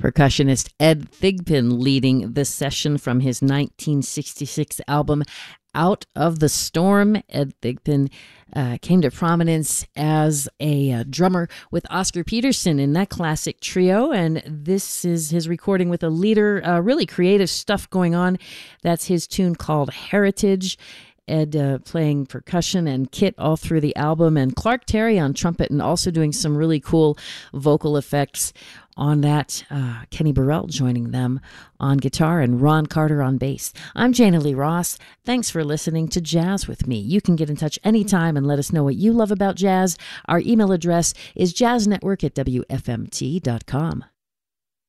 Percussionist Ed Thigpen leading the session from his 1966 album Out of the Storm. Ed Thigpen came to prominence as a drummer with Oscar Peterson in that classic trio, and this is his recording with a leader. Really creative stuff going on. That's his tune called Heritage. Ed playing percussion and kit all through the album, and Clark Terry on trumpet, and also doing some really cool vocal effects on that. Kenny Burrell joining them on guitar and Ron Carter on bass. I'm Jana Lee Ross. Thanks for listening to Jazz with me. You can get in touch anytime and let us know what you love about jazz. Our email address is jazznetwork@wfmt.com.